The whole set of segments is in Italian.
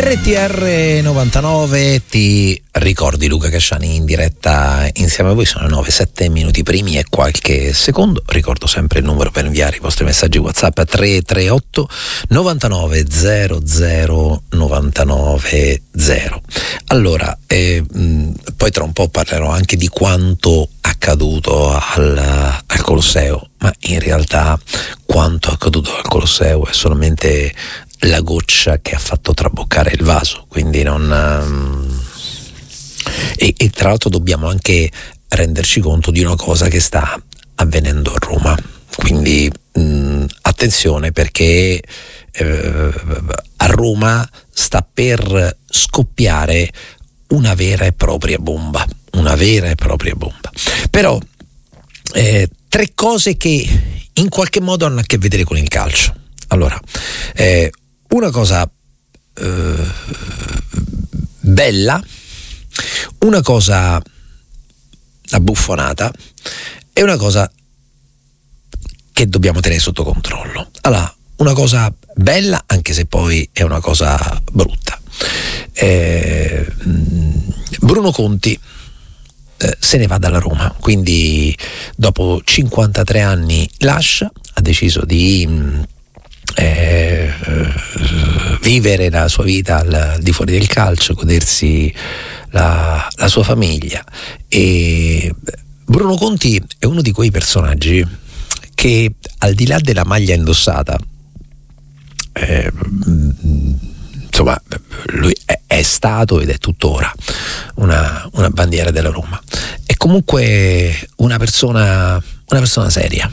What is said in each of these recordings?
RTR 99, ti ricordi Luca Casciani in diretta insieme a voi, sono 9-7 minuti primi e qualche secondo. Ricordo sempre il numero per inviare i vostri messaggi WhatsApp a 338 99 00 99 0. Allora, poi tra un po' parlerò anche di quanto accaduto al Colosseo, ma in realtà quanto accaduto al Colosseo è solamente la goccia che ha fatto traboccare il vaso, quindi non e tra l'altro dobbiamo anche renderci conto di una cosa che sta avvenendo a Roma, quindi attenzione, perché a Roma sta per scoppiare una vera e propria bomba, però tre cose che in qualche modo hanno a che vedere con il calcio. Allora, una cosa bella, una cosa abbuffonata e una cosa che dobbiamo tenere sotto controllo. Allora, una cosa bella, anche se poi è una cosa brutta. Bruno Conti se ne va dalla Roma, quindi dopo 53 anni lascia, ha deciso di vivere la sua vita al di fuori del calcio, godersi la sua famiglia. E Bruno Conti è uno di quei personaggi che, al di là della maglia indossata, insomma, lui è stato ed è tuttora una bandiera della Roma. È comunque una persona seria.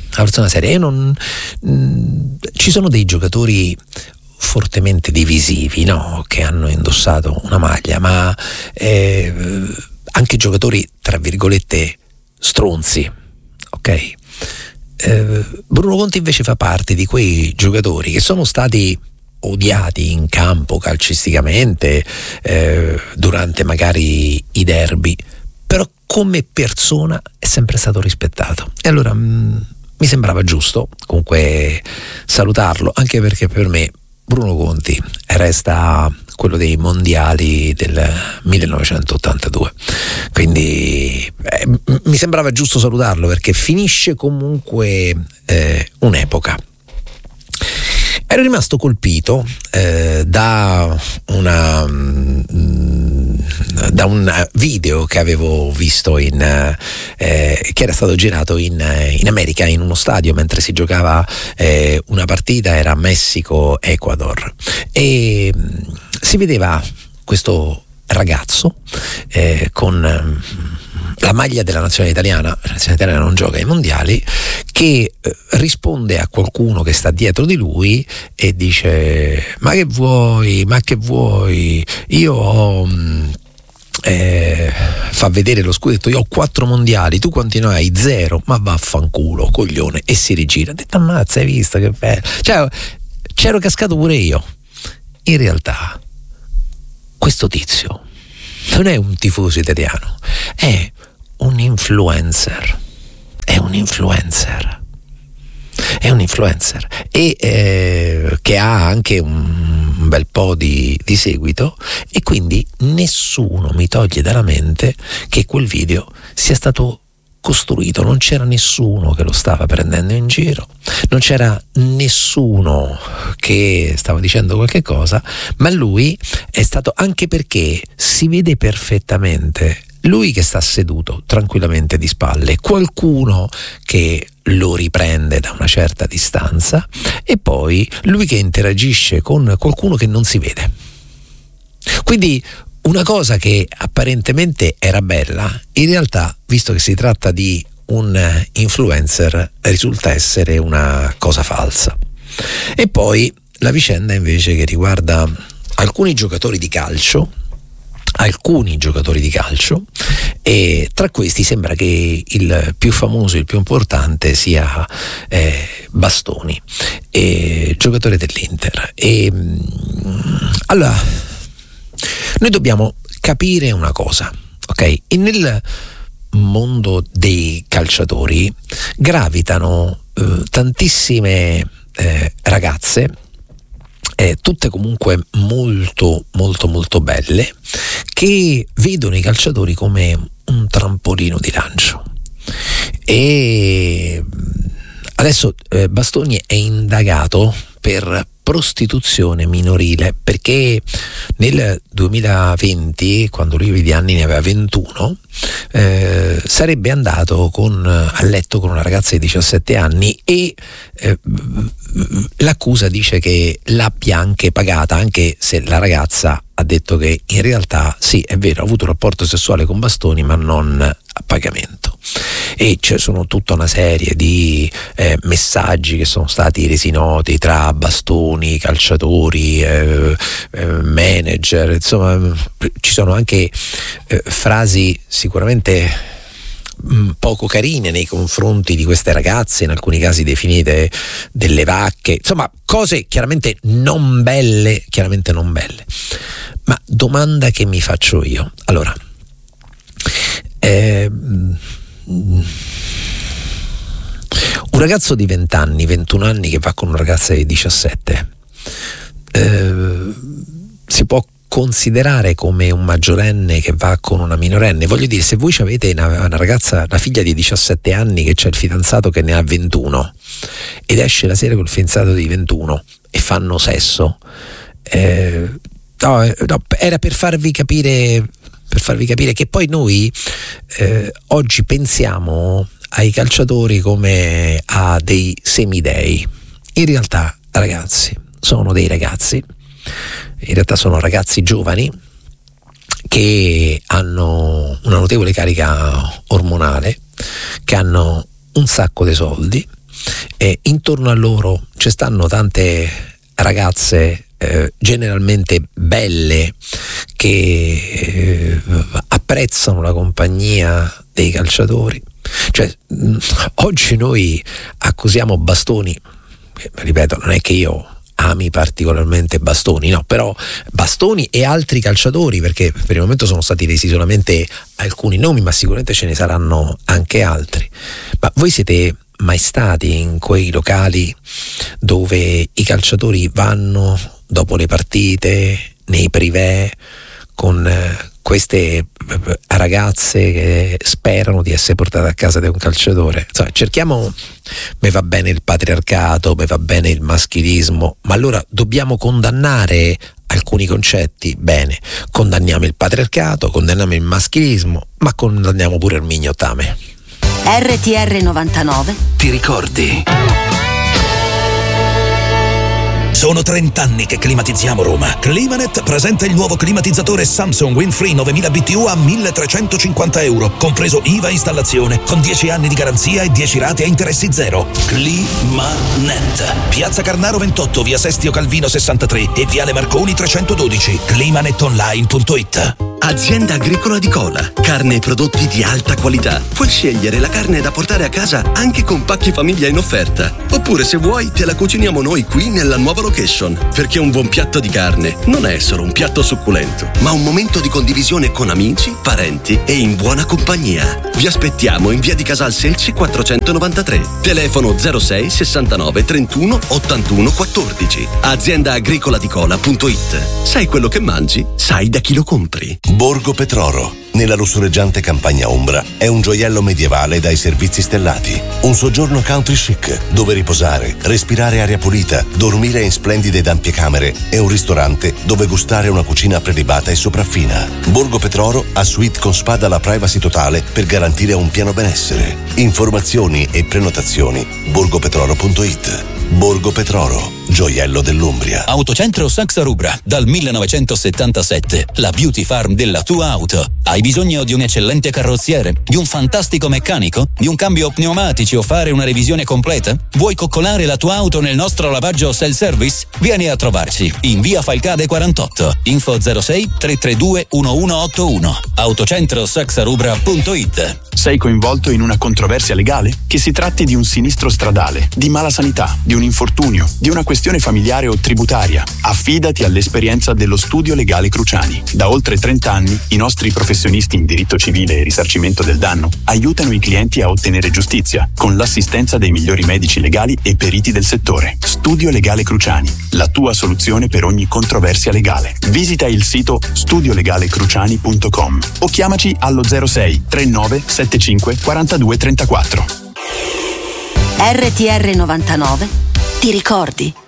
Ci sono dei giocatori fortemente divisivi, no? Che hanno indossato una maglia, ma anche giocatori tra virgolette stronzi, ok? Bruno Conti invece fa parte di quei giocatori che sono stati odiati in campo calcisticamente, durante magari i derby, però come persona è sempre stato rispettato, e allora mi sembrava giusto comunque salutarlo, anche perché per me Bruno Conti resta quello dei mondiali del 1982, quindi mi sembrava giusto salutarlo, perché finisce comunque un'epoca. Ero rimasto colpito da un video che avevo visto che era stato girato in America, in uno stadio, mentre si giocava una partita, era Messico-Ecuador, e si vedeva questo ragazzo con la maglia della nazionale italiana. La nazionale italiana non gioca ai mondiali, che risponde a qualcuno che sta dietro di lui e dice: ma che vuoi, io ho fa vedere lo scudetto, io ho 4 mondiali, tu quanti ne hai? 0. Ma vaffanculo, coglione. E si rigira, ha detto: ammazza, hai visto che bello, cioè c'ero cascato pure io. In realtà questo tizio non è un tifoso italiano, è un influencer, e che ha anche un bel po' di seguito, e quindi nessuno mi toglie dalla mente che quel video sia stato costruito. Non c'era nessuno che lo stava prendendo in giro, non c'era nessuno che stava dicendo qualche cosa, ma lui è stato, anche perché si vede perfettamente lui che sta seduto tranquillamente di spalle, qualcuno che lo riprende da una certa distanza, e poi lui che interagisce con qualcuno che non si vede. Quindi una cosa che apparentemente era bella, in realtà, visto che si tratta di un influencer, risulta essere una cosa falsa. E poi la vicenda invece che riguarda alcuni giocatori di calcio, e tra questi sembra che il più famoso, il più importante sia Bastoni, giocatore dell'Inter. E allora noi dobbiamo capire una cosa, ok? E nel mondo dei calciatori gravitano tantissime ragazze tutte comunque molto molto molto belle, che vedono i calciatori come un trampolino di lancio. E adesso Bastoni è indagato per prostituzione minorile, perché nel 2020, quando lui di anni ne aveva 21, sarebbe andato a letto con una ragazza di 17 anni e l'accusa dice che l'abbia anche pagata, anche se la ragazza ha detto che in realtà sì, è vero, ha avuto un rapporto sessuale con Bastoni ma non a pagamento. E ci sono tutta una serie di messaggi che sono stati resi noti tra Bastoni, calciatori, manager, insomma ci sono anche frasi sicuramente poco carine nei confronti di queste ragazze, in alcuni casi definite delle vacche, insomma cose chiaramente non belle. Ma domanda che mi faccio io, allora, un ragazzo di 20 anni, 21 anni che va con una ragazza di 17 si può considerare come un maggiorenne che va con una minorenne? Voglio dire, se voi avete una ragazza, una figlia di 17 anni che c'è il fidanzato che ne ha 21 ed esce la sera col fidanzato di 21 e fanno sesso, no, era per farvi capire che poi noi oggi pensiamo ai calciatori come a dei semidei. In realtà, ragazzi, sono dei ragazzi, in realtà sono ragazzi giovani che hanno una notevole carica ormonale, che hanno un sacco di soldi e intorno a loro ci stanno tante ragazze generalmente belle che apprezzano la compagnia dei calciatori. Cioè, oggi noi accusiamo Bastoni, ripeto, non è che io ami particolarmente Bastoni, no, però Bastoni e altri calciatori, perché per il momento sono stati resi solamente alcuni nomi, ma sicuramente ce ne saranno anche altri. Ma voi siete mai stati in quei locali dove i calciatori vanno dopo le partite, nei privé, con queste ragazze che sperano di essere portate a casa da un calciatore? Insomma, cerchiamo, mi va bene il patriarcato, mi va bene il maschilismo, ma allora dobbiamo condannare alcuni concetti? Bene, condanniamo il patriarcato, condanniamo il maschilismo, ma condanniamo pure il mignottame. RTR 99. Ti ricordi? Sono 30 anni che climatizziamo Roma. Climanet presenta il nuovo climatizzatore Samsung Windfree 9000 BTU a €1.350, compreso IVA e installazione, con 10 anni di garanzia e 10 rate a interessi zero. Climanet. Piazza Carnaro 28, via Sestio Calvino 63 e viale Marconi 312. Climanetonline.it. Azienda Agricola di Cola. Carne e prodotti di alta qualità. Puoi scegliere la carne da portare a casa anche con pacchi famiglia in offerta. Oppure, se vuoi, te la cuciniamo noi qui nella nuova location. Perché un buon piatto di carne non è solo un piatto succulento, ma un momento di condivisione con amici, parenti e in buona compagnia. Vi aspettiamo in via di Casal Selci 493. Telefono 06 69 31 81 14. AziendaagricolaDicola.it. Sai quello che mangi? Sai da chi lo compri. Borgo Petroro, nella lussureggiante campagna ombra, è un gioiello medievale dai servizi stellati. Un soggiorno country chic, dove riposare, respirare aria pulita, dormire in splendide ed ampie camere e un ristorante dove gustare una cucina prelibata e sopraffina. Borgo Petroro ha suite con spa dalla privacy totale per garantire un pieno benessere. Informazioni e prenotazioni borgopetroro.it. Borgo Petroro, gioiello dell'Umbria. Autocentro Saxa Rubra, dal 1977, la beauty farm della tua auto. Hai bisogno di un eccellente carrozziere, di un fantastico meccanico, di un cambio pneumatici o fare una revisione completa? Vuoi coccolare la tua auto nel nostro lavaggio self-service? Vieni a trovarci in via Falcade 48. Info 06 332 1181. Autocentrosaxarubra.it. Sei coinvolto in una controversia legale? Che si tratti di un sinistro stradale, di mala sanità, di un infortunio, di una questione questione familiare o tributaria, affidati all'esperienza dello Studio Legale Cruciani. Da oltre 30 anni i nostri professionisti in diritto civile e risarcimento del danno aiutano i clienti a ottenere giustizia con l'assistenza dei migliori medici legali e periti del settore. Studio Legale Cruciani, la tua soluzione per ogni controversia legale. Visita il sito studiolegalecruciani.com o chiamaci allo 06 39 75 42 34. RTR 99 ti ricordi?